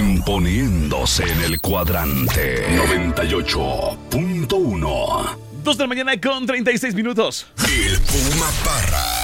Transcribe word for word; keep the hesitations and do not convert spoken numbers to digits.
Imponiéndose en el cuadrante noventa y ocho punto uno. Dos de la mañana con treinta y seis minutos. El Puma Parra.